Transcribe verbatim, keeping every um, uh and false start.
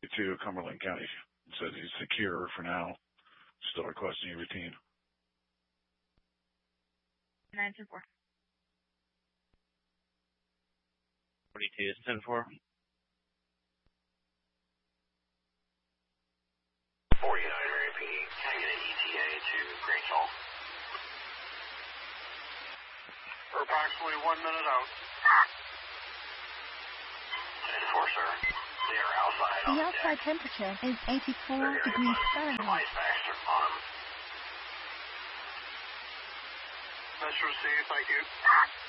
to Cumberland County. It says he's secure for now. Still requesting a routine. nine ten four. forty-two is ten four. forty-nine R P. Can I get an E T A to Grange Hall? We're approximately one minute out. ten four, sir. They are outside. The outside temperature is eighty-four degrees Fahrenheit. Ice packs are on them. Let's receive. Thank you.